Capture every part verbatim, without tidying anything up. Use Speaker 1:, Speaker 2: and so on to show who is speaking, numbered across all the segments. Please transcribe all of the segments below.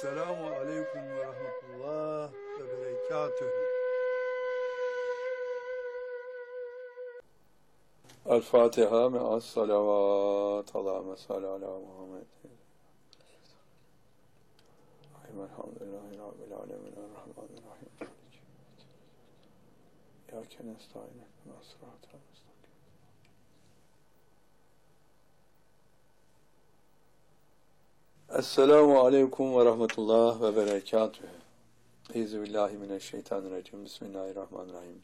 Speaker 1: Selamun Aleyküm ve Rahmetullah ve Berekatühü. El Fatiha me'as salavat ala mesal ala Muhammed. Elhamdülillahi Rabbil alemin errahmanirrahim. İyyâke nestaîn ihdinas sıratal mustakîm. Esselamu Aleyküm ve Rahmetullah ve Berekatühü. Euzubillahimineşşeytanirracim. Bismillahirrahmanirrahim.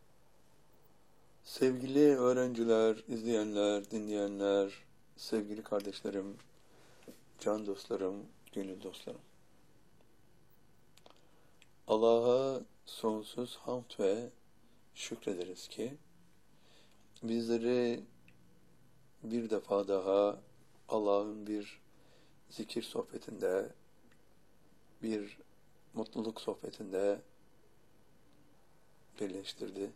Speaker 1: Sevgili öğrenciler, izleyenler, dinleyenler, sevgili kardeşlerim, can dostlarım, gönül dostlarım. Allah'a sonsuz hamd ve şükrederiz ki bizleri bir defa daha Allah'ın bir zikir sohbetinde, bir mutluluk sohbetinde birleştirdi.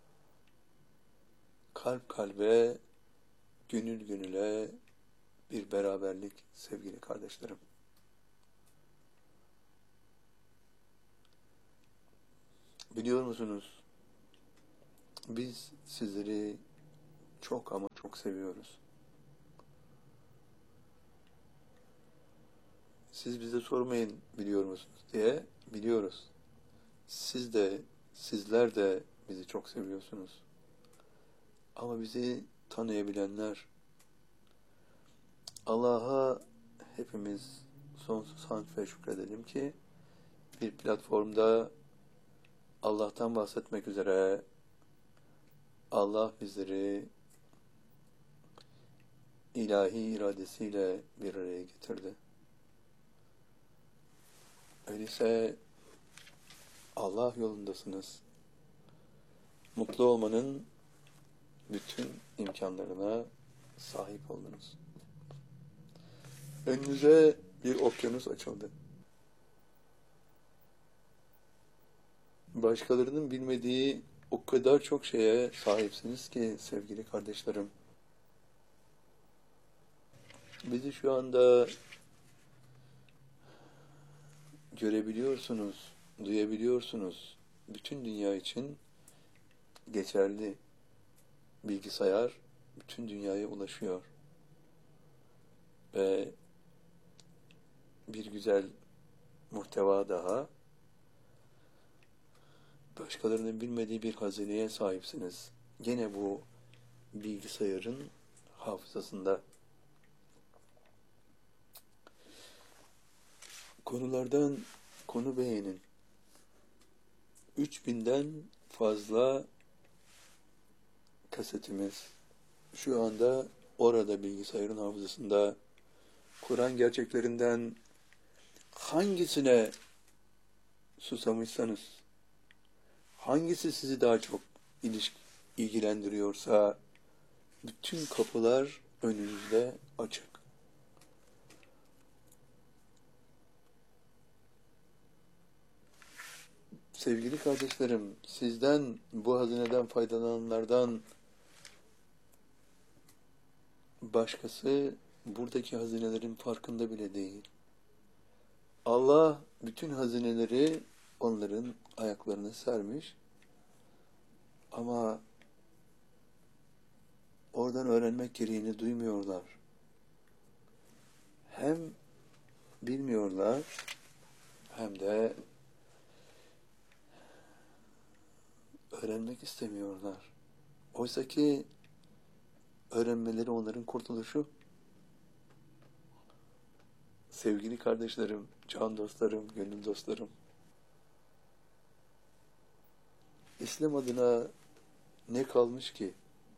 Speaker 1: Kalp kalbe, gönül gönüle bir beraberlik sevgili kardeşlerim. Biliyor musunuz? Biz sizleri çok ama çok seviyoruz. Siz bize sormayın biliyor musunuz diye, biliyoruz. Siz de, sizler de bizi çok seviyorsunuz. Ama bizi tanıyabilenler, Allah'a hepimiz sonsuz hamd ve şükredelim ki bir platformda Allah'tan bahsetmek üzere Allah bizleri ilahi iradesiyle bir araya getirdi. Öyleyse Allah yolundasınız. Mutlu olmanın bütün imkanlarına sahip oldunuz. Önünüze bir okyanus açıldı. Başkalarının bilmediği o kadar çok şeye sahipsiniz ki sevgili kardeşlerim. Bizi şu anda görebiliyorsunuz, duyabiliyorsunuz. Bütün dünya için geçerli. Bilgisayar bütün dünyaya ulaşıyor. Ve bir güzel muhteva daha, başkalarının bilmediği bir hazineye sahipsiniz. Gene bu bilgisayarın hafızasında. Konulardan konu beğenin. üç binden fazla kasetimiz şu anda orada bilgisayarın hafızasında. Kur'an gerçeklerinden hangisine susamışsanız, hangisi sizi daha çok ilişk ilgilendiriyorsa bütün kapılar önünüzde açık. Sevgili kardeşlerim, sizden, bu hazineden faydalananlardan başkası buradaki hazinelerin farkında bile değil. Allah bütün hazineleri onların ayaklarına sermiş. Ama oradan öğrenmek gereğini duymuyorlar. Hem bilmiyorlar hem de öğrenmek istemiyorlar. Oysa ki öğrenmeleri onların kurtuluşu. Sevgili kardeşlerim, can dostlarım, gönül dostlarım. İslam adına ne kalmış ki?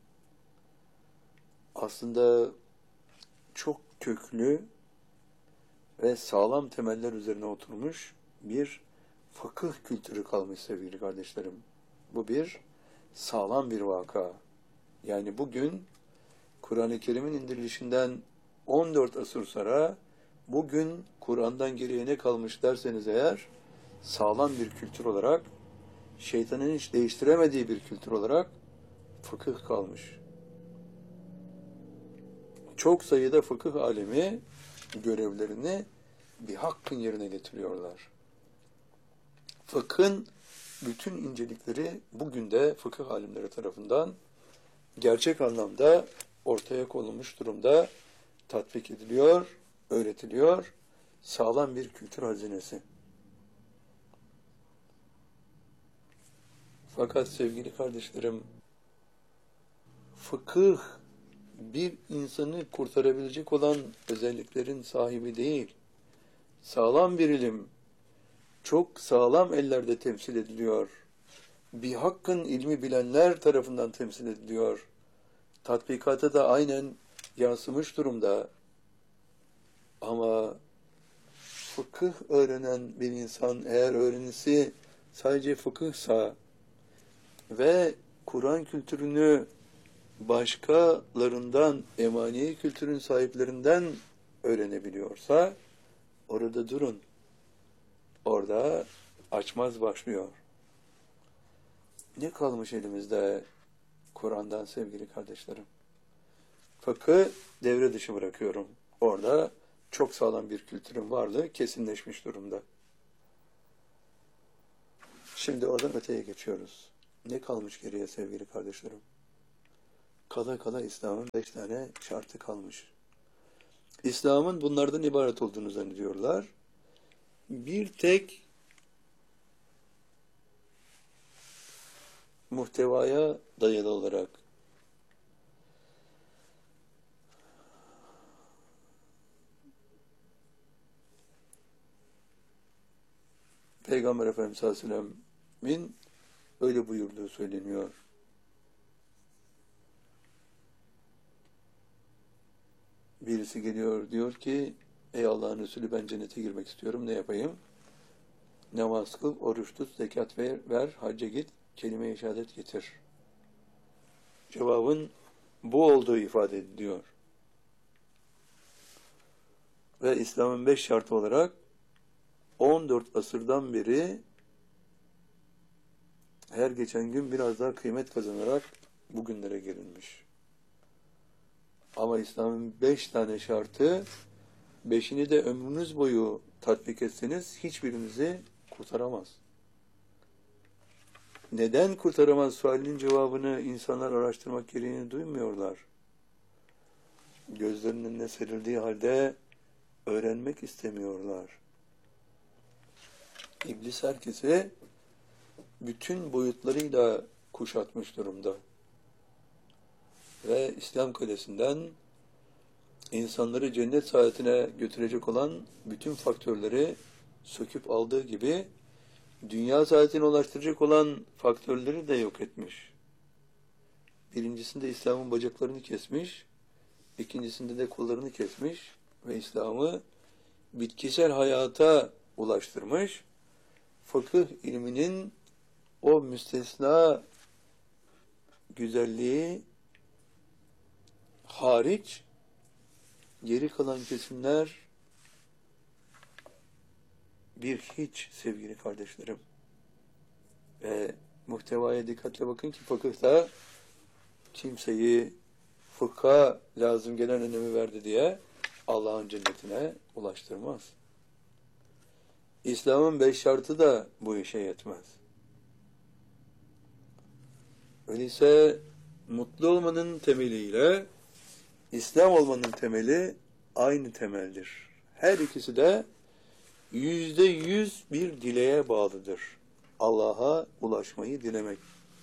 Speaker 1: Aslında çok köklü ve sağlam temeller üzerine oturmuş bir fıkıh kültürü kalmış sevgili kardeşlerim. Bu bir sağlam bir vaka. Yani bugün Kur'an-ı Kerim'in indirilişinden on dört asır sonra bugün Kur'an'dan geriye ne kalmış derseniz eğer, sağlam bir kültür olarak, şeytanın hiç değiştiremediği bir kültür olarak fıkıh kalmış. Çok sayıda fıkıh alemi görevlerini bir hakkın yerine getiriyorlar. Fıkhın bütün incelikleri bugün de fıkıh alimleri tarafından gerçek anlamda ortaya konulmuş durumda, tatbik ediliyor, öğretiliyor. Sağlam bir kültür hazinesi. Fakat sevgili kardeşlerim, fıkıh bir insanı kurtarabilecek olan özelliklerin sahibi değil. Sağlam bir ilim, çok sağlam ellerde temsil ediliyor. Bir hakkın ilmi bilenler tarafından temsil ediliyor. Tatbikata da aynen yansımış durumda. Ama fıkıh öğrenen bir insan eğer öğrenisi sadece fıkıhsa ve Kur'an kültürünü başkalarından, emani kültürün sahiplerinden öğrenebiliyorsa orada durun. Orada açmaz başlıyor. Ne kalmış elimizde Kur'an'dan sevgili kardeşlerim? Fıkhı devre dışı bırakıyorum. Orada çok sağlam bir kültürün varlığı kesinleşmiş durumda. Şimdi oradan öteye geçiyoruz. Ne kalmış geriye sevgili kardeşlerim? Kala kala İslam'ın beş tane şartı kalmış. İslam'ın bunlardan ibaret olduğunu zannediyorlar. Bir tek muhtevaya dayalı olarak Peygamber Efendimiz sallallahu aleyhi ve sellem'in öyle buyurduğu söyleniyor. Birisi geliyor diyor ki ey Allah'ın Resulü ben cennete girmek istiyorum ne yapayım? Namaz kıl, oruç tut, zekat ver, ver hacca git, kelime-i şehadet getir. Cevabın bu olduğu ifade ediliyor. Ve İslam'ın beş şartı olarak on dört asırdan beri her geçen gün biraz daha kıymet kazanarak bugünlere gelinmiş. Ama İslam'ın beş tane şartı, beşini de ömrünüz boyu tatbik etseniz hiçbirinizi kurtaramaz. Neden kurtaramaz sualinin cevabını insanlar araştırmak gereğini duymuyorlar. Gözlerinin önüne serildiği halde öğrenmek istemiyorlar. İblis herkese bütün boyutlarıyla kuşatmış durumda. Ve İslam kalesinden insanları cennet saadetine götürecek olan bütün faktörleri söküp aldığı gibi dünya saadetine ulaştıracak olan faktörleri de yok etmiş. Birincisinde İslam'ın bacaklarını kesmiş, ikincisinde de kollarını kesmiş ve İslam'ı bitkisel hayata ulaştırmış. Fıkıh ilminin o müstesna güzelliği hariç geri kalan kesimler bir hiç sevgili kardeşlerim. Ve muhtevaya dikkatle bakın ki fıkıhta kimseyi fıkha lazım gelen önemi verdi diye Allah'ın cennetine ulaştırmaz. İslam'ın beş şartı da bu işe yetmez. Öyleyse mutlu olmanın temeliyle İslam olmanın temeli aynı temeldir. Her ikisi de yüzde yüz bir dileğe bağlıdır. Allah'a ulaşmayı dilemek.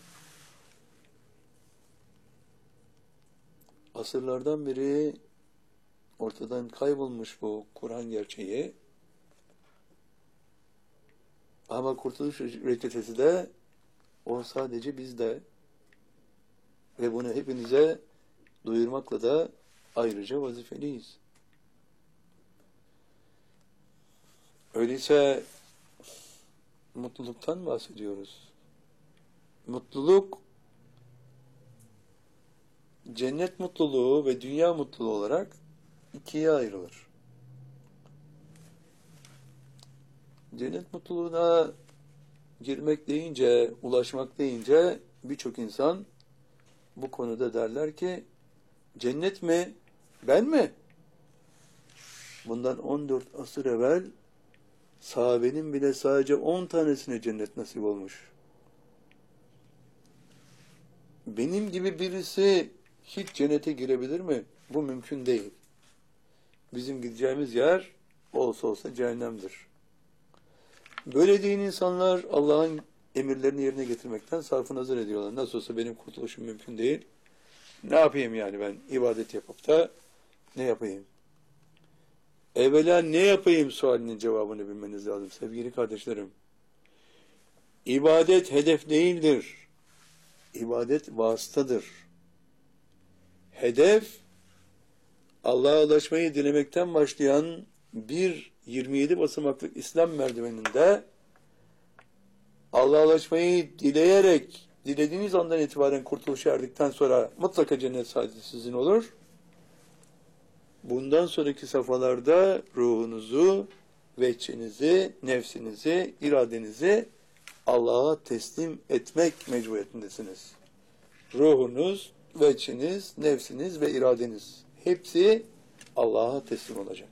Speaker 1: Asırlardan beri ortadan kaybolmuş bu Kur'an gerçeği. Ama kurtuluş reçetesi de o sadece bizde. Ve bunu hepinize duyurmakla da ayrıca vazifeliyiz. Öyleyse mutluluktan bahsediyoruz. Mutluluk cennet mutluluğu ve dünya mutluluğu olarak ikiye ayrılır. Cennet mutluluğuna girmek deyince, ulaşmak deyince birçok insan bu konuda derler ki cennet mi? Ben mi? bundan on dört asır evvel sahabenin bile sadece on tanesine cennet nasip olmuş. Benim gibi birisi hiç cennete girebilir mi? Bu mümkün değil. Bizim gideceğimiz yer olsa olsa cehennemdir. Böyle değil insanlar Allah'ın emirlerini yerine getirmekten sarfı nazar ediyorlar. Nasıl olsa benim kurtuluşum mümkün değil. Ne yapayım yani ben ibadet yapıp da ne yapayım? Evvela ne yapayım sualinin cevabını bilmeniz lazım sevgili kardeşlerim. İbadet hedef değildir. İbadet vasıtadır. Hedef Allah'a ulaşmayı dilemekten başlayan bir yirmi yedi basamaklık İslam merdiveninde Allah'a ulaşmayı dileyerek dilediğiniz andan itibaren kurtuluşa erdikten sonra mutlaka cennet saadeti sizin olur. Bundan sonraki safhalarda ruhunuzu, veçhinizi, nefsinizi, iradenizi Allah'a teslim etmek mecburiyetindesiniz. Ruhunuz, veçhiniz, nefsiniz ve iradeniz hepsi Allah'a teslim olacak.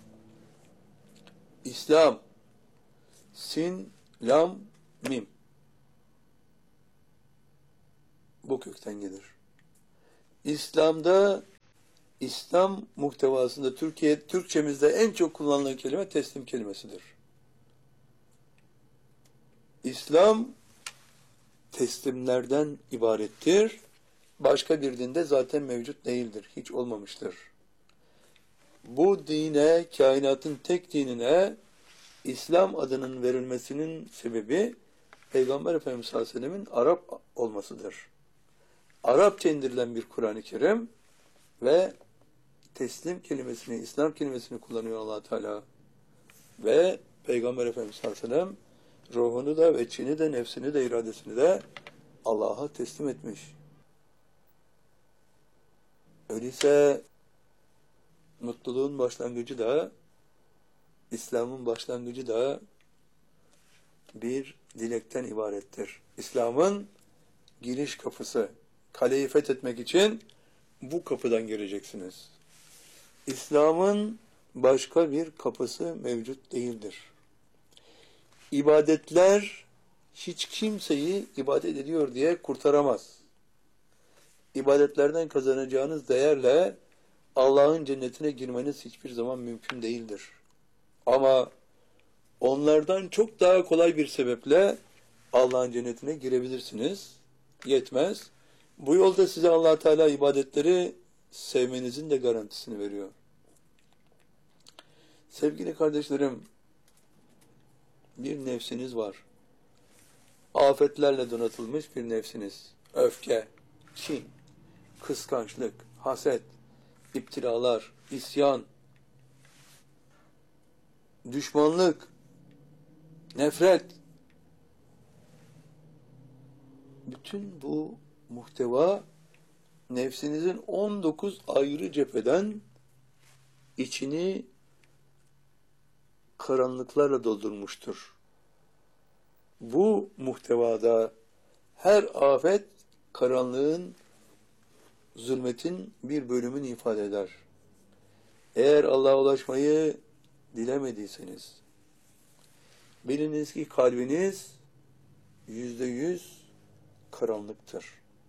Speaker 1: İslam, sin, lam, mim. Bu kökten gelir. İslam'da, İslam muhtevasında Türkiye, Türkçemizde en çok kullanılan kelime teslim kelimesidir. İslam teslimlerden ibarettir. Başka bir dinde zaten mevcut değildir. Hiç olmamıştır. Bu dine, kainatın tek dinine İslam adının verilmesinin sebebi Peygamber Efendimiz sallallahu aleyhi ve sellem'in Arap olmasıdır. Arapça indirilen bir Kur'an-ı Kerim ve teslim kelimesini, İslam kelimesini kullanıyor Allah Teala. Ve Peygamber Efendimiz sallallahu aleyhi ve sellem ruhunu da, veçhini de, nefsini de, iradesini de Allah'a teslim etmiş. Öyleyse mutluluğun başlangıcı da, İslam'ın başlangıcı da bir dilekten ibarettir. İslam'ın giriş kapısı, kaleyi fethetmek için bu kapıdan gireceksiniz. İslam'ın başka bir kapısı mevcut değildir. İbadetler hiç kimseyi ibadet ediyor diye kurtaramaz. İbadetlerden kazanacağınız değerle Allah'ın cennetine girmeniz hiçbir zaman mümkün değildir. Ama onlardan çok daha kolay bir sebeple Allah'ın cennetine girebilirsiniz. Yetmez. Bu yolda size Allah Teala ibadetleri sevmenizin de garantisini veriyor. Sevgili kardeşlerim, bir nefsiniz var. Afetlerle donatılmış bir nefsiniz. Öfke, kin, kıskançlık, haset, iptilalar, isyan, düşmanlık, nefret. Bütün bu muhteva nefsinizin on dokuz ayrı cepheden içini karanlıklarla doldurmuştur. Bu muhtevada her afet karanlığın, zulmetin bir bölümünü ifade eder. Eğer Allah'a ulaşmayı dilemediyseniz, biliniz ki kalbiniz yüzde yüz karanlıktır.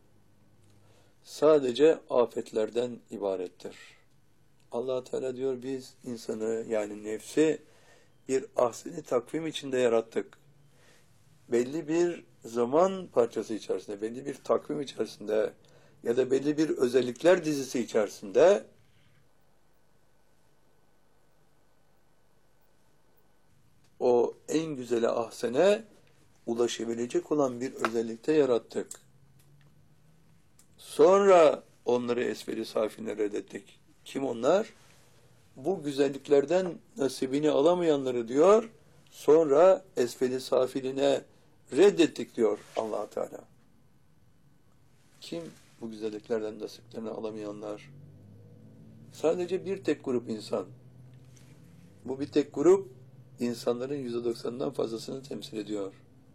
Speaker 1: Sadece afetlerden ibarettir. Allah Teala diyor biz insanı yani nefsi bir ahseni takvim içinde yarattık. Belli bir zaman parçası içerisinde, belli bir takvim içerisinde ya da belli bir özellikler dizisi içerisinde o en güzeli ahsene ulaşabilecek olan bir özellikte yarattık. Sonra onları esferi safine reddettik. Kim onlar? Bu güzelliklerden nasibini alamayanları diyor, sonra esfeli safiline reddettik diyor Allah Teala. Kim bu güzelliklerden nasiplerini alamayanlar? Sadece bir tek grup insan. Bu bir tek grup insanların yüzde doksanından fazlasını temsil ediyor.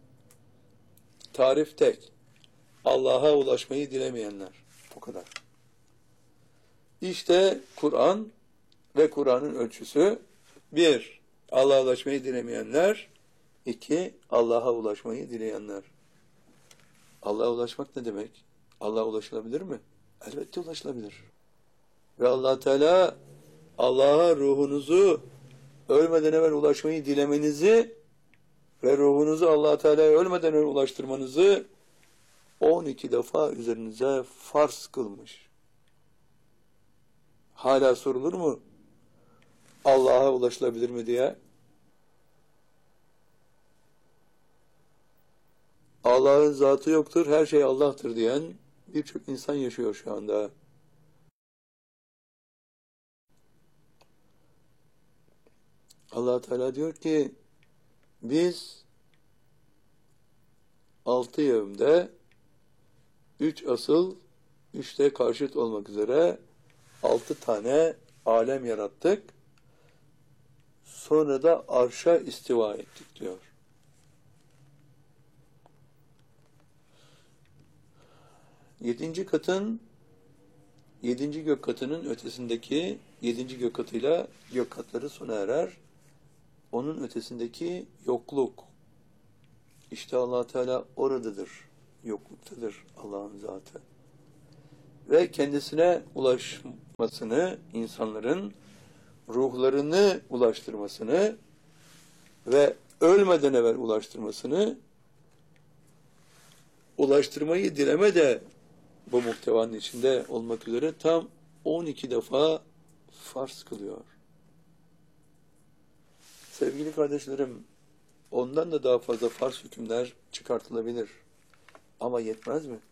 Speaker 1: Tarif tek. Allah'a ulaşmayı dilemeyenler. Bu kadar. İşte Kur'an ve Kur'an'ın ölçüsü: bir, Allah'a ulaşmayı dilemeyenler; iki, Allah'a ulaşmayı dileyenler. Allah'a ulaşmak ne demek? Allah'a ulaşılabilir mi? Elbette ulaşılabilir. Ve Allah Teala Allah'a ruhunuzu ölmeden evvel ulaşmayı dilemenizi ve ruhunuzu Allah Teala'ya ölmeden evvel ulaştırmanızı on iki defa üzerinize farz kılmış. Hala sorulur mu Allah'a ulaşılabilir mi diye? Allah'ın zatı yoktur, her şey Allah'tır diyen birçok insan yaşıyor şu anda. Allah Teala diyor ki, biz altı yevmde üç asıl, üçte karşıt olmak üzere altı tane alem yarattık. Sonra da arşa istiva ettik diyor. Yedinci katın, yedinci gök katının ötesindeki yedinci gök katıyla gök katları sona erer. Onun ötesindeki yokluk. İşte Allah Teala oradadır. Yokluktadır Allah'ın zatı. Ve kendisine ulaşmasını, insanların ruhlarını ulaştırmasını ve ölmeden evvel ulaştırmasını, ulaştırmayı dileme de bu muhtevanın içinde olmak üzere tam on iki defa farz kılıyor. Sevgili kardeşlerim, ondan da daha fazla farz hükümler çıkartılabilir. Ama yetmez mi?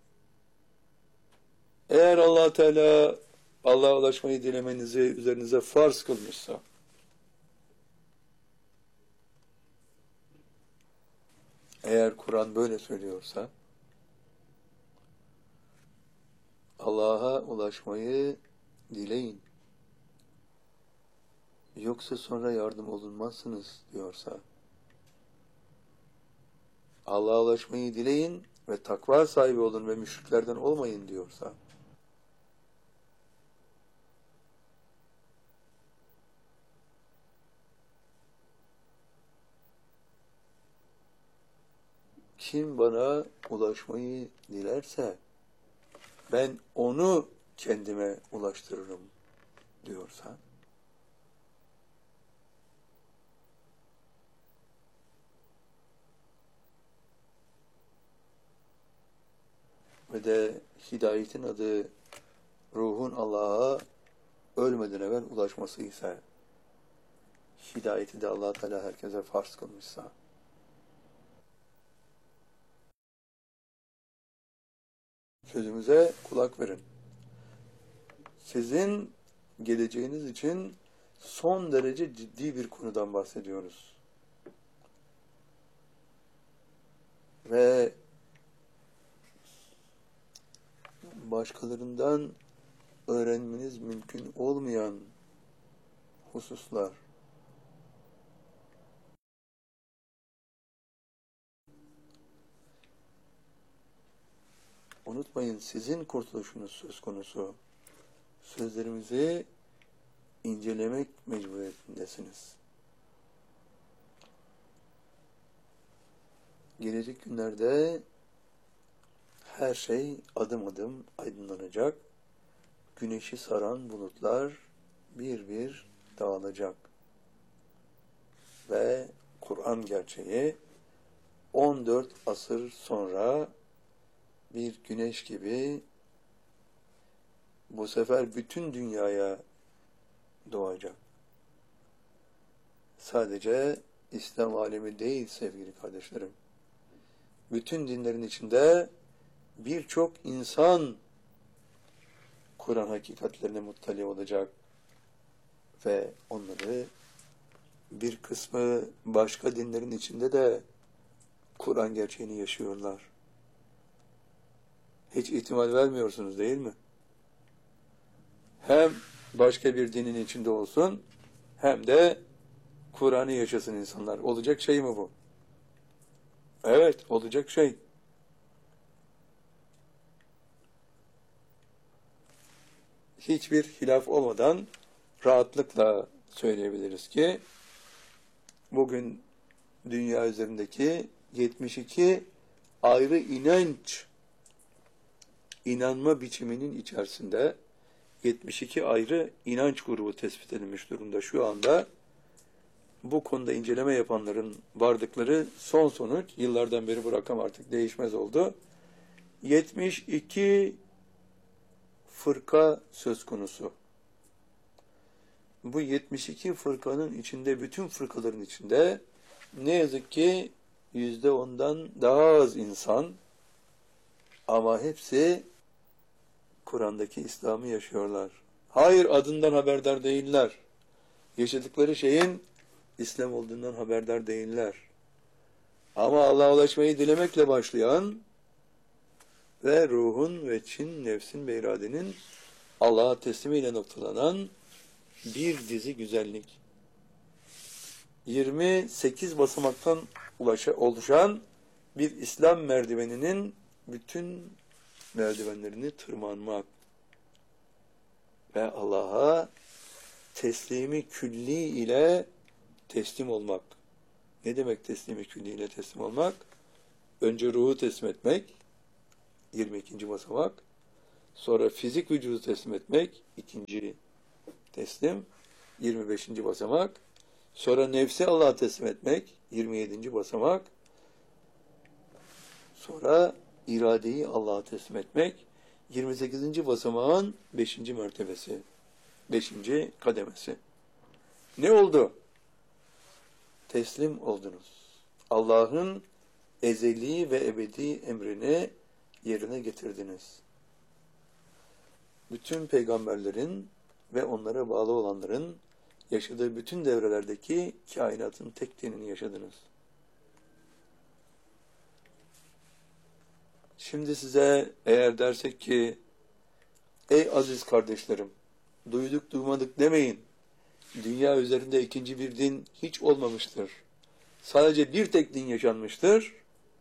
Speaker 1: Eğer Allah Teala Allah'a ulaşmayı dilemenizi üzerinize farz kılmışsa, eğer Kur'an böyle söylüyorsa, Allah'a ulaşmayı dileyin, yoksa sonra yardım olunmazsınız diyorsa, Allah'a ulaşmayı dileyin ve takva sahibi olun ve müşriklerden olmayın diyorsa, kim bana ulaşmayı dilerse ben onu kendime ulaştırırım diyorsa, ve de hidayetin adı ruhun Allah'a ölmeden evvel ulaşması ise, hidayeti de Allah Teala herkese farz kılmışsa, sözümüze kulak verin. Sizin geleceğiniz için son derece ciddi bir konudan bahsediyoruz. Ve başkalarından öğrenmeniz mümkün olmayan hususlar. Unutmayın, sizin kurtuluşunuz söz konusu. Sözlerimizi incelemek mecburiyetindesiniz. Gelecek günlerde her şey adım adım aydınlanacak. Güneşi saran bulutlar bir bir dağılacak. Ve Kur'an gerçeği on dört asır sonra bir güneş gibi bu sefer bütün dünyaya doğacak. Sadece İslam alemi değil sevgili kardeşlerim. Bütün dinlerin içinde birçok insan Kur'an hakikatlerine muttali olacak ve onları, bir kısmı başka dinlerin içinde de Kur'an gerçeğini yaşıyorlar. Hiç ihtimal vermiyorsunuz değil mi? Hem başka bir dinin içinde olsun, hem de Kur'an'ı yaşasın insanlar. Olacak şey mi bu? Evet, olacak şey. Hiçbir hilaf olmadan rahatlıkla söyleyebiliriz ki bugün dünya üzerindeki yetmiş iki ayrı inanç, inanma biçiminin içerisinde yetmiş iki ayrı inanç grubu tespit edilmiş durumda şu anda. Bu konuda inceleme yapanların vardıkları son sonuç, yıllardan beri bu rakam artık değişmez oldu. yetmiş iki fırka söz konusu. Bu yetmiş iki fırkanın içinde, bütün fırkaların içinde ne yazık ki yüzde ondan daha az insan, ama hepsi Kur'an'daki İslam'ı yaşıyorlar. Hayır, adından haberdar değiller. Yaşadıkları şeyin İslam olduğundan haberdar değiller. Ama Allah'a ulaşmayı dilemekle başlayan ve ruhun ve çin, nefsin ve iradenin Allah'a teslimiyle noktalanan bir dizi güzellik. yirmi sekiz basamaktan ulaşa, oluşan bir İslam merdiveninin bütün merdivenlerini tırmanmak ve Allah'a teslimi külli ile teslim olmak. Ne demek teslimi külli ile teslim olmak? Önce ruhu teslim etmek, yirmi ikinci basamak. Sonra fizik vücudu teslim etmek, ikinci teslim, yirmi beşinci basamak. Sonra nefsi Allah'a teslim etmek, yirmi yedinci basamak. Sonra iradeyi Allah'a teslim etmek, yirmi sekizinci basamağın beşinci mertebesi, beşinci kademesi. Ne oldu? Teslim oldunuz. Allah'ın ezeli ve ebedi emrini yerine getirdiniz. Bütün peygamberlerin ve onlara bağlı olanların yaşadığı bütün devrelerdeki kainatın tek dinini yaşadınız. Şimdi size eğer dersek ki, ey aziz kardeşlerim, duyduk duymadık demeyin. Dünya üzerinde ikinci bir din hiç olmamıştır. Sadece bir tek din yaşanmıştır.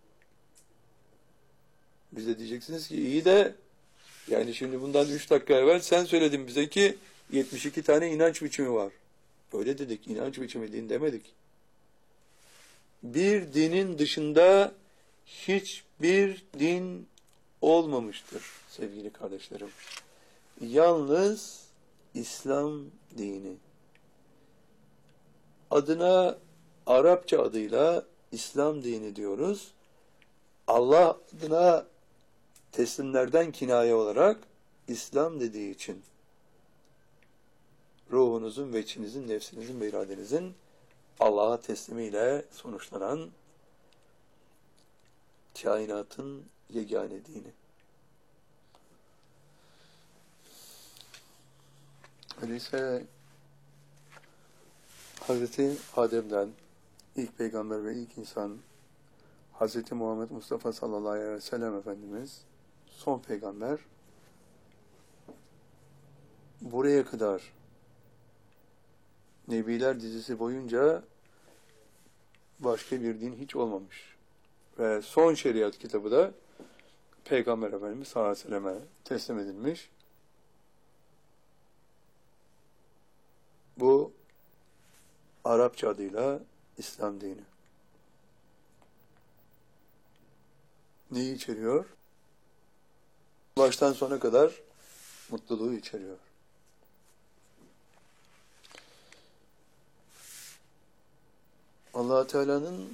Speaker 1: Biz de diyeceksiniz ki iyi de, yani şimdi bundan üç dakika evvel sen söyledin bize ki yetmiş iki tane inanç biçimi var. Öyle dedik, inanç biçimi din demedik. Bir dinin dışında hiçbir din olmamıştır sevgili kardeşlerim. Yalnız İslam dini. Adına Arapça adıyla İslam dini diyoruz. Allah adına teslimlerden kinaye olarak İslam dediği için ruhunuzun ve içinizin, nefsinizin ve iradenizin Allah'a teslimiyle sonuçlanan kainatın yegane dini. Öyleyse Hazreti Adem'den ilk peygamber ve ilk insan Hazreti Muhammed Mustafa sallallahu aleyhi ve sellem Efendimiz son peygamber, buraya kadar Nebiler dizisi boyunca başka bir din hiç olmamış. Ve son şeriat kitabı da Peygamber Efendimiz sallallahu aleyhi ve selleme teslim edilmiş. Bu Arapça adıyla İslam dini. Neyi içeriyor? Baştan sona kadar mutluluğu içeriyor. Allah Teala'nın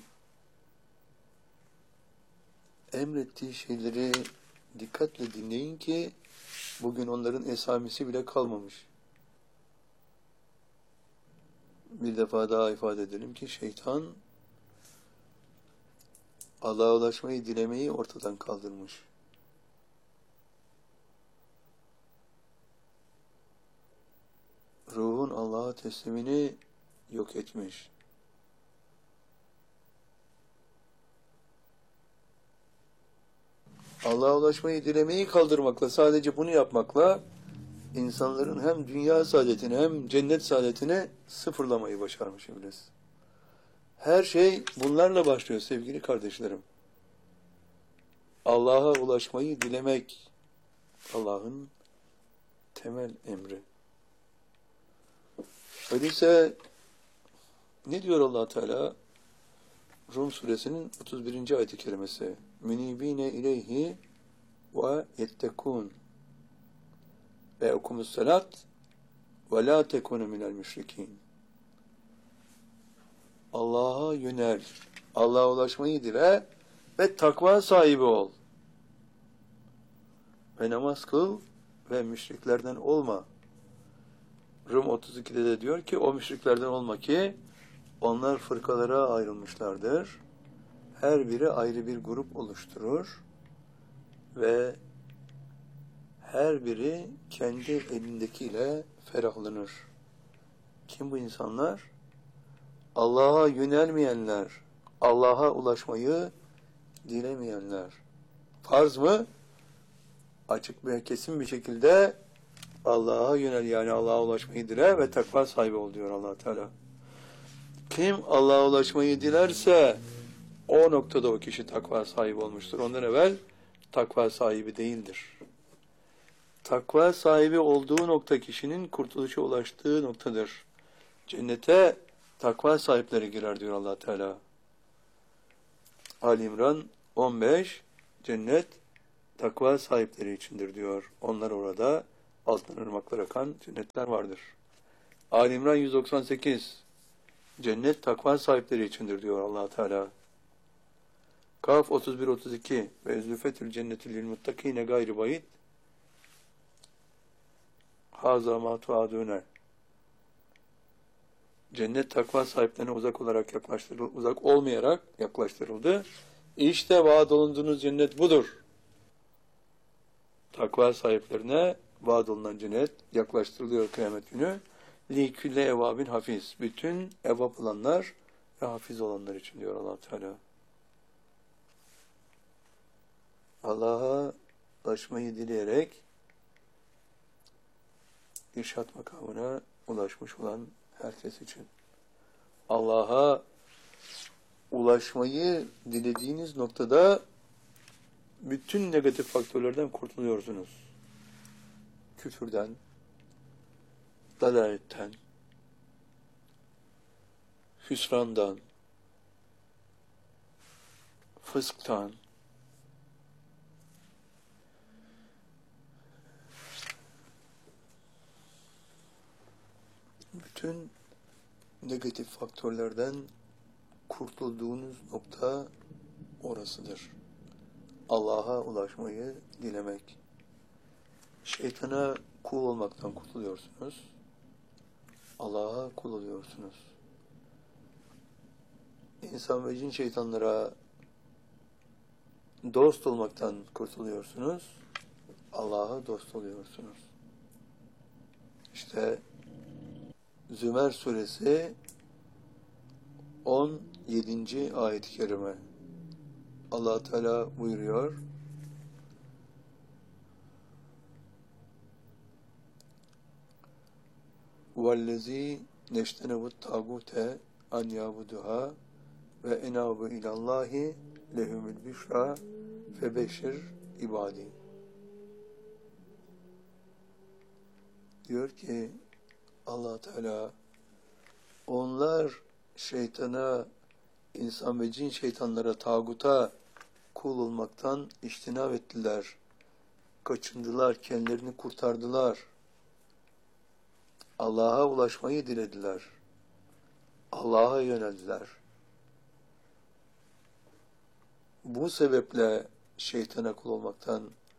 Speaker 1: emrettiği şeyleri dikkatle dinleyin ki bugün onların esamesi bile kalmamış. Bir defa daha ifade edelim ki şeytan Allah'a ulaşmayı dilemeyi ortadan kaldırmış. Ruhun Allah'a teslimini yok etmiş. Allah'a ulaşmayı dilemeyi kaldırmakla, sadece bunu yapmakla insanların hem dünya saadetini hem cennet saadetini sıfırlamayı başarmış iblis. Her şey bunlarla başlıyor sevgili kardeşlerim. Allah'a ulaşmayı dilemek Allah'ın temel emri. Öyleyse ne diyor Allah Teala? Rum suresinin otuz birinci ayet-i kerimesi. Münibine ileyhi ve yettekûn ve okumus salat ve la tekunu minel müşrikîn. Allah'a yönel, Allah'a ulaşmayı dile ve takva sahibi ol. Ve namaz kıl ve müşriklerden olma. Rum otuz ikide de diyor ki o müşriklerden olma ki onlar fırkalara ayrılmışlardır. Her biri ayrı bir grup oluşturur ve her biri kendi elindekiyle ferahlanır. Kim bu insanlar? Allah'a yönelmeyenler, Allah'a ulaşmayı dilemeyenler. Farz mı? Açık ve kesin bir şekilde Allah'a yönel, yani Allah'a ulaşmayı dile ve takva sahibi ol diyor Allah Teala. Kim Allah'a ulaşmayı dilerse o noktada o kişi takva sahibi olmuştur. Ondan evvel takva sahibi değildir. Takva sahibi olduğu nokta kişinin kurtuluşa ulaştığı noktadır. Cennete takva sahipleri girer diyor Allah Teala. Ali İmran on beş, cennet takva sahipleri içindir diyor. Onlar orada altından ırmaklar akan cennetler vardır. Ali İmran yüz doksan sekiz, cennet takva sahipleri içindir diyor Allah Teala. Kaf otuz bir otuz iki ve ezlüfetül cennetü lil muttakine gayri bayit haza ma tuadune. Cennet takva sahiplerine uzak olarak yaklaştırıldı, uzak olmayarak yaklaştırıldı. İşte vaat olunduğunuz cennet budur. Takva sahiplerine vaat olunan cennet yaklaştırılıyor kıyamet günü. Likülle evabin hafiz. Bütün evap olanlar ve hafiz olanlar için diyor Allah Teala. Allah'a ulaşmayı dileyerek irşat makamına ulaşmış olan herkes için. Allah'a ulaşmayı dilediğiniz noktada bütün negatif faktörlerden kurtuluyorsunuz. Küfürden, dalaletten, hüsrandan, fısktan, bütün negatif faktörlerden kurtulduğunuz nokta orasıdır. Allah'a ulaşmayı dilemek. Şeytana kul olmaktan kurtuluyorsunuz. Allah'a kul oluyorsunuz. İnsan ve cin şeytanlara dost olmaktan kurtuluyorsunuz. Allah'a dost oluyorsunuz. İşte Zümer suresi on yedinci ayet-i kerime. Allah Teala buyuruyor. وَالَّذ۪ي نَشْتَنَبُ التَّاغُوتَ اَنْ يَعْبُدُهَا وَاَنَابُ اِلَى اللّٰهِ لَهُمُ الْبِشْرَى فَبَشِّرْ ibadi. Diyor ki Allah Teala, onlar şeytana, insan ve cin şeytanlara, tağuta kul olmaktan içtinab ettiler. Kaçındılar, kendilerini kurtardılar. Allah'a ulaşmayı dilediler. Allah'a yöneldiler. Bu sebeple şeytana kul olmaktan,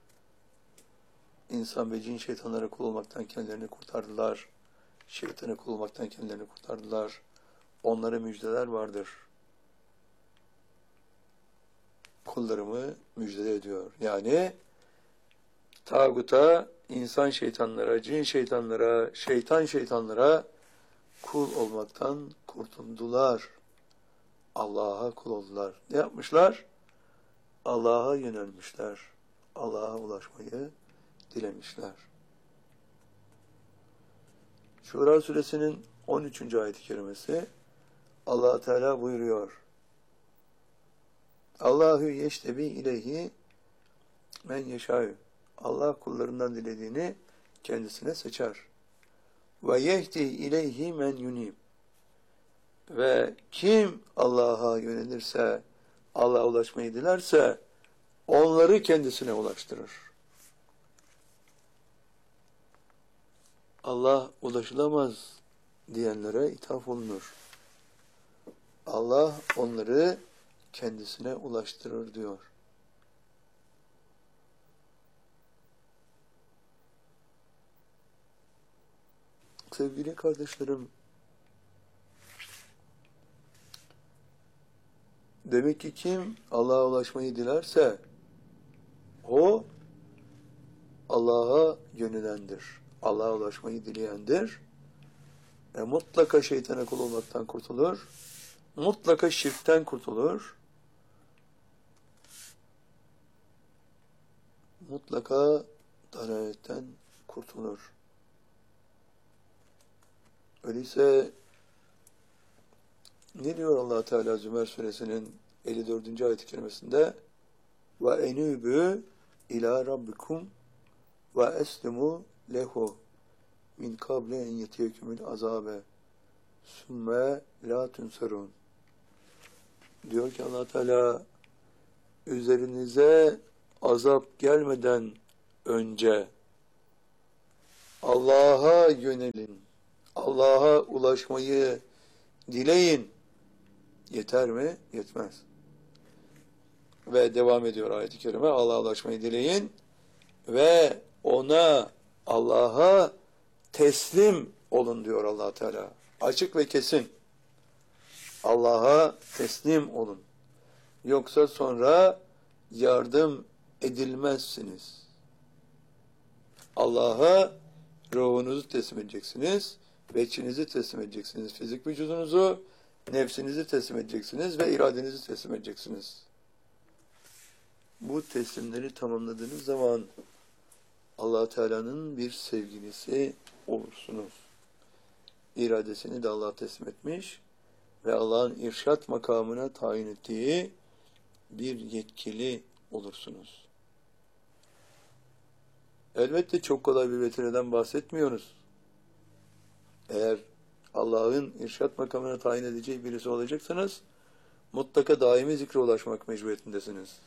Speaker 1: insan ve cin şeytanlara kul olmaktan kendilerini kurtardılar. Şeytana kul olmaktan kendilerini kurtardılar. Onlara müjdeler vardır. Kullarımı müjdele ediyor. Yani tağuta, insan şeytanlara, cin şeytanlara, şeytan şeytanlara kul olmaktan kurtuldular. Allah'a kul oldular. Ne yapmışlar? Allah'a yönelmişler. Allah'a ulaşmayı dilemişler. Şura suresinin on üçüncü ayet-i kerimesi Allah Teala buyuruyor. Allahu yeştebi ileyhi men yeşâ'ü. Allah kullarından dilediğini kendisine seçer. Ve yehdi ileyhi men yunib. Ve kim Allah'a yönelirse, Allah'a ulaşmayı dilerse, onları kendisine ulaştırır. Allah ulaşılamaz diyenlere ithaf olunur. Allah onları kendisine ulaştırır diyor. Sevgili kardeşlerim, demek ki kim Allah'a ulaşmayı dilerse, o Allah'a yönelendir. Allah'a ulaşmayı dileyendir. E, mutlaka şeytana kul olmaktan kurtulur. Mutlaka şirkten kurtulur. Mutlaka dalaletten kurtulur. Öyleyse ne diyor Allah Teala Zümer suresinin elli dördüncü ayet-i kerimesinde? Ve enûbü ilâ rabbikum ve eslimu lehu min kable en yetiyekümül azabe sümme la tunsarun. Diyor ki Allah Teala, üzerinize azap gelmeden önce Allah'a yönelin. Allah'a ulaşmayı dileyin. Yeter mi? Yetmez. Ve devam ediyor ayet-i kerime. Allah'a ulaşmayı dileyin ve ona, Allah'a teslim olun diyor Allah Teala. Açık ve kesin. Allah'a teslim olun. Yoksa sonra yardım edilmezsiniz. Allah'a ruhunuzu teslim edeceksiniz, veçinizi teslim edeceksiniz, fizik vücudunuzu, nefsinizi teslim edeceksiniz ve iradenizi teslim edeceksiniz. Bu teslimleri tamamladığınız zaman Allah Teala'nın bir sevgilisi olursunuz. İradesini de Allah'a teslim etmiş ve Allah'ın irşat makamına tayin ettiği bir yetkili olursunuz. Elbette çok kolay bir vetireden bahsetmiyoruz. Eğer Allah'ın irşat makamına tayin edeceği birisi olacaksanız, mutlaka daimi zikre ulaşmak mecburiyetindesiniz.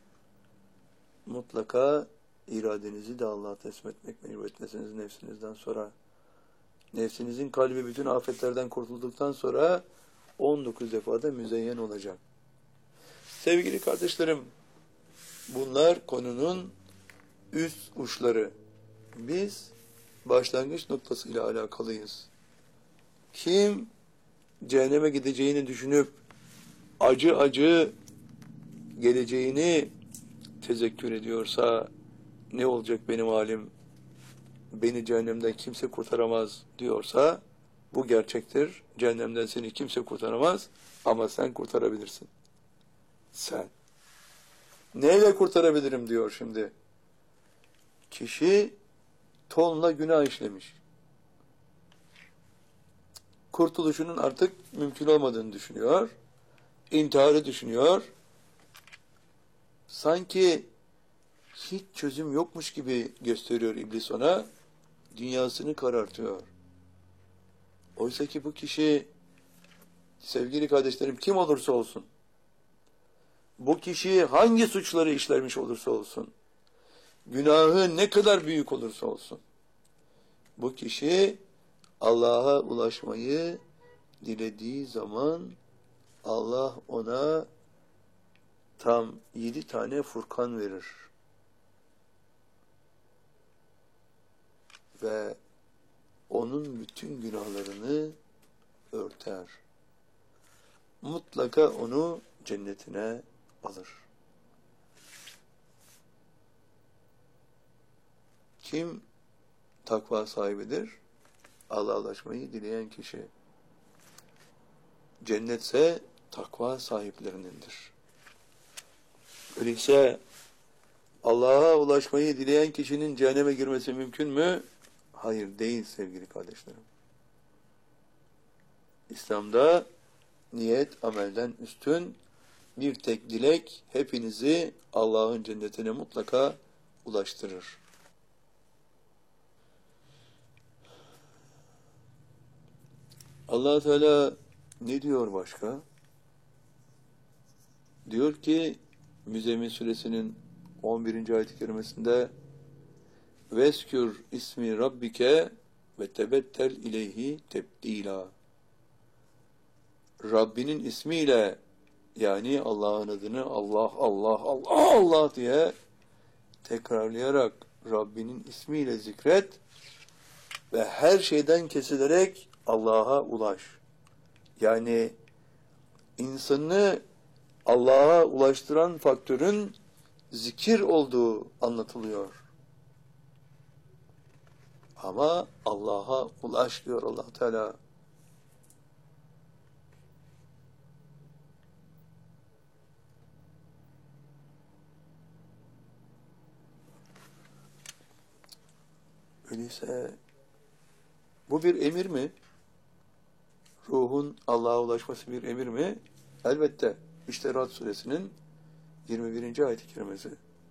Speaker 1: Mutlaka iradenizi de Allah'a teslim etmek mecburiyetindesiniz nefsinizden sonra. Nefsinizin kalbi bütün afetlerden kurtulduktan sonra on dokuz defada müzeyyen olacak. Sevgili kardeşlerim, bunlar konunun üst uçları. Biz başlangıç noktasıyla alakalıyız. Kim cehenneme gideceğini düşünüp acı acı geleceğini tezekkür ediyorsa, ne olacak benim halim, beni cehennemden kimse kurtaramaz diyorsa, bu gerçektir. Cehennemden seni kimse kurtaramaz ama sen kurtarabilirsin. Sen. Neyle kurtarabilirim diyor şimdi. Kişi tonla günah işlemiş. Kurtuluşunun artık mümkün olmadığını düşünüyor. İntiharı düşünüyor. Sanki hiç çözüm yokmuş gibi gösteriyor iblis ona. Dünyasını karartıyor. Oysa ki bu kişi, sevgili kardeşlerim, kim olursa olsun, bu kişi hangi suçları işlemiş olursa olsun, günahı ne kadar büyük olursa olsun, bu kişi Allah'a ulaşmayı dilediği zaman Allah ona tam yedi tane Furkan verir. Ve onun bütün günahlarını örter. Mutlaka onu cennetine alır. Kim takva sahibidir? Allah'a ulaşmayı dileyen kişi. Cennetse takva sahiplerinindir. Öyleyse Allah'a ulaşmayı dileyen kişinin cehenneme girmesi mümkün mü? Hayır, değil sevgili kardeşlerim. İslam'da niyet amelden üstün, bir tek dilek hepinizi Allah'ın cennetine mutlaka ulaştırır. Allah Teala ne diyor başka? Diyor ki Müzzemmil suresinin on birinci ayet-i kerimesinde Veskür ismi rabbike ve tebettel ileyhi tebdila. Rabbinin ismiyle, yani Allah'ın adını Allah Allah Allah Allah diye tekrarlayarak Rabbinin ismiyle zikret ve her şeyden kesilerek Allah'a ulaş. Yani insanı Allah'a ulaştıran faktörün zikir olduğu anlatılıyor. Ama Allah'a ulaş diyor Allah Teala. Öyleyse bu bir emir mi? Ruhun Allah'a ulaşması bir emir mi? Elbette. İşte Rad suresinin yirmi birinci ayet-i kerimesi.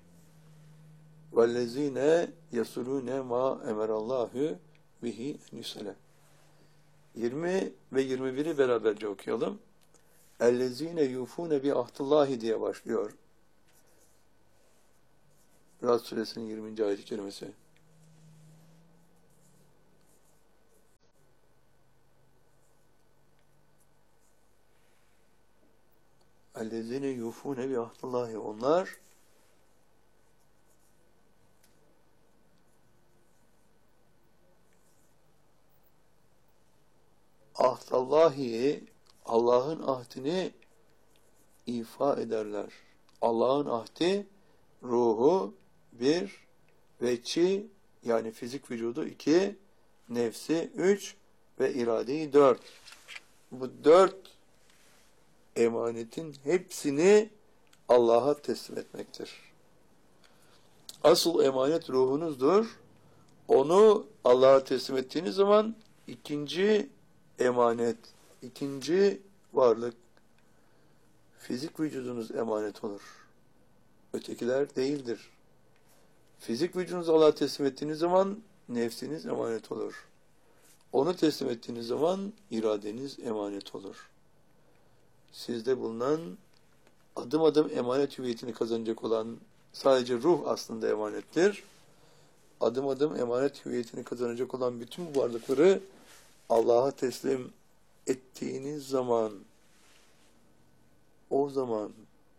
Speaker 1: وَالَّذ۪ينَ يَسُلُونَ مَا اَمَرَ اللّٰهُ بِهِ نُسَلَ. yirmi ve yirmi biri beraberce okuyalım. اَلَّذ۪ينَ يُوفُونَ بِعَهْدِ اللّٰهِ diye başlıyor. Rad suresinin yirminci ayet-i kerimesi. اَلَّذ۪ينَ يُوفُونَ بِعَهْدِ اللّٰهِ. Onlar ahdallahi, Allah'ın ahdini ifa ederler. Allah'ın ahdi, ruhu bir, veçi yani fizik vücudu iki, nefsi üç ve iradeyi dört. Bu dört emanetin hepsini Allah'a teslim etmektir. Asıl emanet ruhunuzdur. Onu Allah'a teslim ettiğiniz zaman ikinci emanet, ikinci varlık, fizik vücudunuz emanet olur. Ötekiler değildir. Fizik vücudunuzu Allah'a teslim ettiğiniz zaman nefsiniz emanet olur. Onu teslim ettiğiniz zaman iradeniz emanet olur. Sizde bulunan adım adım emanet hüviyetini kazanacak olan sadece ruh aslında emanettir. Adım adım emanet hüviyetini kazanacak olan bütün bu varlıkları Allah'a teslim ettiğiniz zaman, o zaman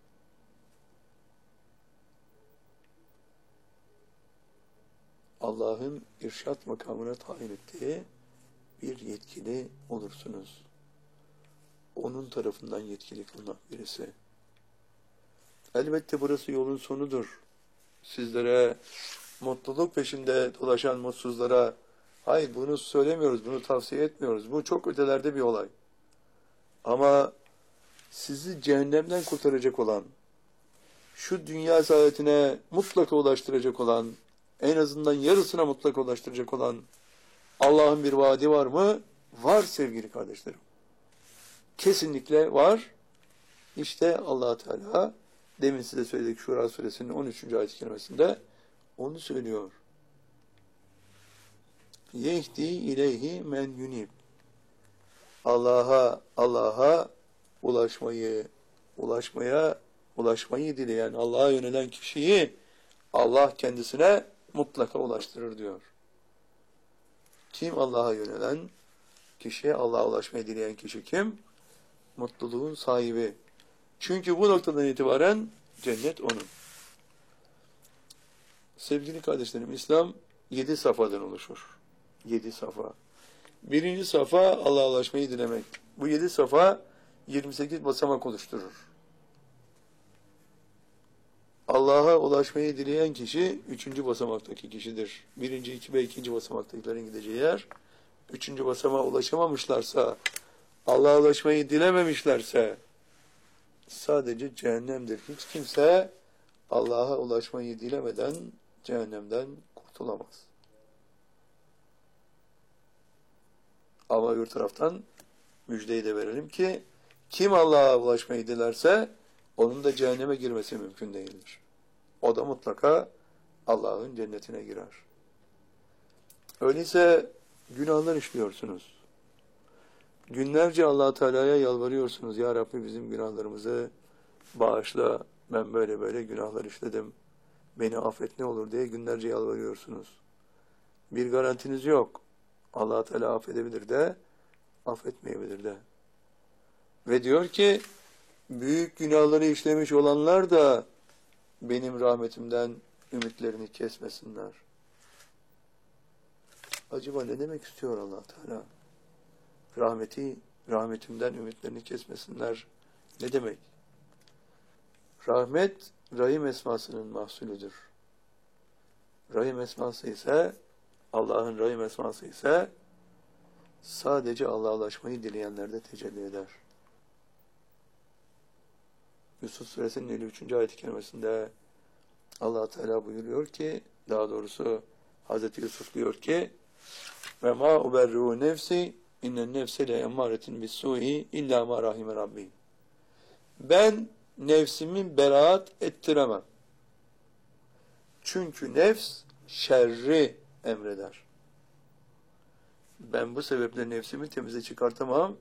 Speaker 1: Allah'ın irşat makamına tayin ettiği bir yetkili olursunuz. Onun tarafından yetkili kılınan birisi. Elbette burası yolun sonudur. Sizlere, mutluluk peşinde dolaşan mutsuzlara, hayır bunu söylemiyoruz, bunu tavsiye etmiyoruz. Bu çok ötelerde bir olay. Ama sizi cehennemden kurtaracak olan, şu dünya saadetine mutlaka ulaştıracak olan, en azından yarısına mutlaka ulaştıracak olan Allah'ın bir vaadi var mı? Var sevgili kardeşlerim. Kesinlikle var. İşte Allah Teala demin size söyledik Şura suresinin on üçüncü ayet-i kerimesinde onu söylüyor. Yehdi ileyhi men yunib. Allah'a Allah'a ulaşmayı, ulaşmaya, ulaşmayı dileyen, Allah'a yönelen kişiyi Allah kendisine mutlaka ulaştırır diyor. Kim Allah'a yönelen kişi, Allah'a ulaşmayı dileyen kişi kim? Mutluluğun sahibi. Çünkü bu noktadan itibaren cennet onun. Sevgili kardeşlerim, İslam yedi safhadan oluşur. Yedi safa. Birinci safa Allah'a ulaşmayı dilemek. Bu yedi safa yirmi sekiz basamak oluşturur. Allah'a ulaşmayı dileyen kişi üçüncü basamaktaki kişidir. Birinci iki ve ikinci basamaktakilerin gideceği yer. Üçüncü basamağa ulaşamamışlarsa, Allah'a ulaşmayı dilememişlerse sadece cehennemdir. Hiç kimse Allah'a ulaşmayı dilemeden cehennemden kurtulamaz. Ama bir taraftan müjdeyi de verelim ki kim Allah'a ulaşmayı dilerse onun da cehenneme girmesi mümkün değildir. O da mutlaka Allah'ın cennetine girer. Öyleyse günahlar işliyorsunuz. Günlerce Allah Teala'ya yalvarıyorsunuz. Ya Rabbi bizim günahlarımızı bağışla. Ben böyle böyle günahlar işledim. Beni affet ne olur diye günlerce yalvarıyorsunuz. Bir garantiniz yok. Allah Teala affedebilir de, affetmeyebilir de. Ve diyor ki, büyük günahları işlemiş olanlar da benim rahmetimden ümitlerini kesmesinler. Acaba ne demek istiyor Allah Teala? Rahmeti, rahmetimden ümitlerini kesmesinler. Ne demek? Rahmet, Rahim esmasının mahsulüdür. Rahim esması ise, Allah'ın Rahim esması ise, sadece Allah'a ulaşmayı dileyenlerde tecelli eder. Yusuf Suresinin elli üçüncü ayet-i kerimesinde Allah Teala buyuruyor ki, daha doğrusu Hazreti Yusuf diyor ki, ve ma uberru nefsi innen nefse le emmâretin bis-sû'i illâ mâ rahime rabbi. Ben nefsimi beraat ettiremem. Çünkü nefs şerri emreder. Ben bu sebeple nefsimi temize çıkartamam.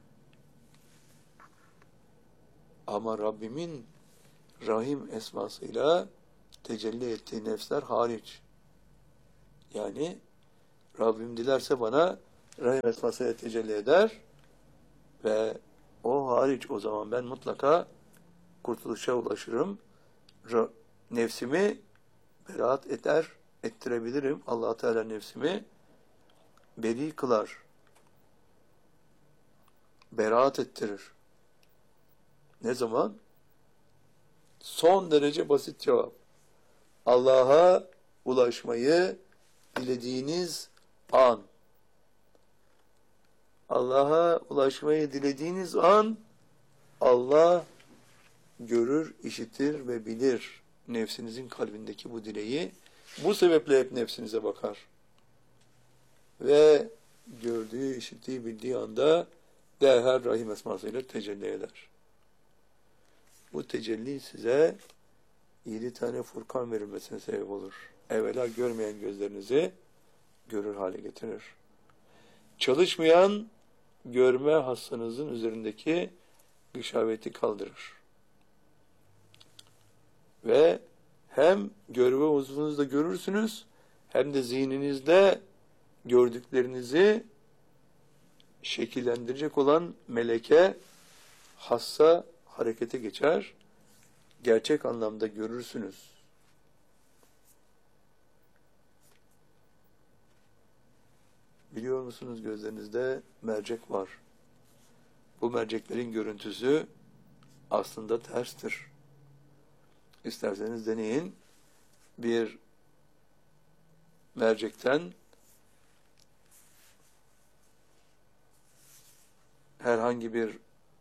Speaker 1: Ama Rabbimin Rahim esmasıyla tecelli ettiği nefsler hariç. Yani Rabbim dilerse bana Rahim esmasıyla tecelli eder ve o hariç, o zaman ben mutlaka kurtuluşa ulaşırım. Nefsimi beraat eder, ettirebilirim. Allah Teala nefsimi beri kılar. Beraat ettirir. Ne zaman? Son derece basit cevap. Allah'a ulaşmayı dilediğiniz an. Allah'a ulaşmayı dilediğiniz an Allah görür, işitir ve bilir nefsinizin kalbindeki bu dileği. Bu sebeple hep nefsinize bakar. Ve gördüğü, işittiği, bildiği anda derhal Rahim esmasıyla tecelli eder. Bu tecelli size yedi tane Furkan verilmesine sebep olur. Evvela görmeyen gözlerinizi görür hale getirir. Çalışmayan görme hassanızın üzerindeki gışaveti kaldırır. Ve hem görme uzvunuzda görürsünüz, hem de zihninizde gördüklerinizi şekillendirecek olan meleke hassa harekete geçer. Gerçek anlamda görürsünüz. Biliyor musunuz, gözlerinizde mercek var. Bu merceklerin görüntüsü aslında terstir. İsterseniz deneyin. Bir mercekten herhangi bir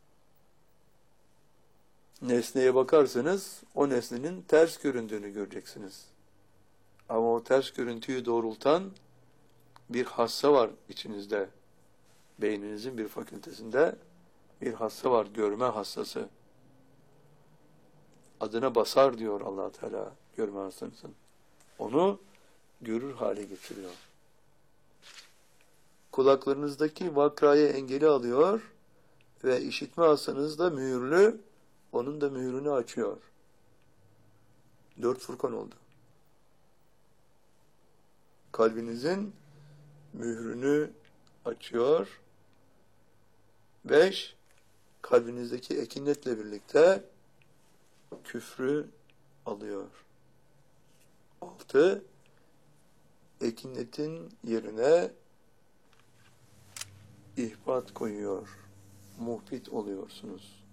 Speaker 1: nesneye bakarsanız o nesnenin ters göründüğünü göreceksiniz. Ama o ters görüntüyü doğrultan bir hassa var içinizde. Beyninizin bir fakültesinde bir hassa var, görme hassası. Adına basar diyor Allah Teala, görme hassasının. Onu görür hale getiriyor. Kulaklarınızdaki vakrayı engeli alıyor ve işitme hassanız da mühürlü, onun da mühürünü açıyor. Dört Furkan oldu. Kalbinizin mührünü açıyor. Beş, kalbinizdeki ekinetle birlikte küfrü alıyor. Altı, ekinetin yerine ihbat koyuyor. Muhbit oluyorsunuz.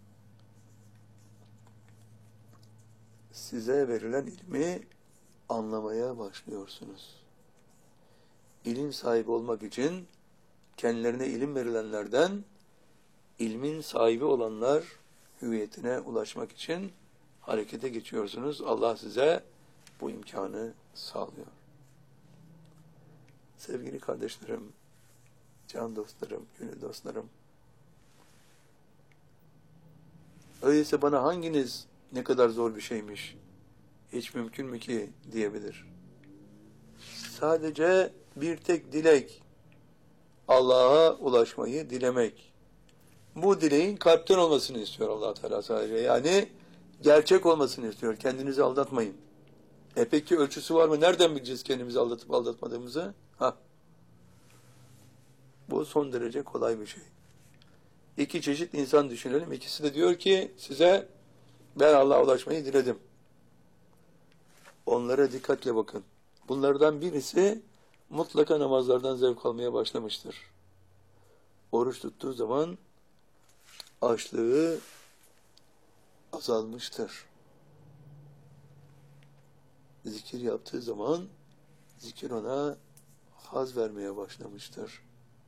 Speaker 1: Size verilen ilmi anlamaya başlıyorsunuz. İlim sahibi olmak için kendilerine ilim verilenlerden ilmin sahibi olanlar hüviyetine ulaşmak için harekete geçiyorsunuz. Allah size bu imkanı sağlıyor. Sevgili kardeşlerim, can dostlarım, gönül dostlarım, öyleyse bana hanginiz ne kadar zor bir şeymiş, hiç mümkün mü ki diyebilir. Sadece bir tek dilek, Allah'a ulaşmayı dilemek. Bu dileğin kalpten olmasını istiyor Allah Teala sadece. Yani gerçek olmasını istiyor. Kendinizi aldatmayın. E peki ölçüsü var mı? Nereden bileceğiz kendimizi aldatıp aldatmadığımızı? Ha. Bu son derece kolay bir şey. İki çeşit insan düşünelim. İkisi de diyor ki size ben Allah'a ulaşmayı diledim. Onlara dikkatle bakın. Bunlardan birisi mutlaka namazlardan zevk almaya başlamıştır. Oruç tuttuğu zaman açlığı azalmıştır. Zikir yaptığı zaman zikir ona haz vermeye başlamıştır.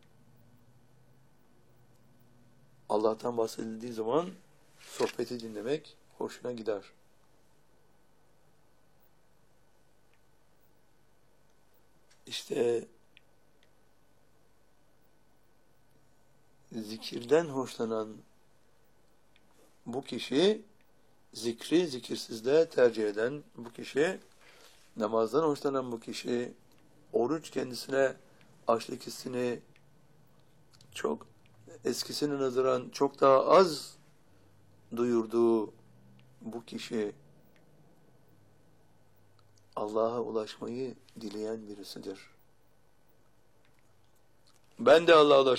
Speaker 1: Allah'tan bahsedildiği zaman sohbeti dinlemek hoşuna gider. İşte zikirden hoşlanan bu kişi, zikri zikirsizliğe tercih eden bu kişi, namazdan hoşlanan bu kişi, oruç kendisine açlık hissini çok eskisine nazaran çok daha az duyurduğu bu kişi Allah'a ulaşmayı dileyen birisidir. Ben de Allah'a ulaşmayı